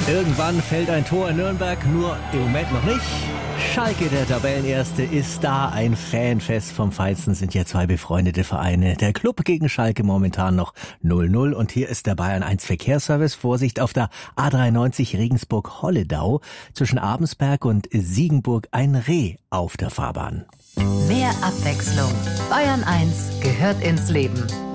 Irgendwann fällt ein Tor in Nürnberg, nur im Moment noch nicht. Schalke, der Tabellenerste, ist da. Ein Fanfest vom Feinsten, sind ja zwei befreundete Vereine. Der Club gegen Schalke momentan noch 0-0. Und hier ist der Bayern 1 Verkehrsservice. Vorsicht auf der A93 Regensburg-Holledau. Zwischen Abensberg und Siegenburg ein Reh auf der Fahrbahn. Mehr Abwechslung. Bayern 1 gehört ins Leben.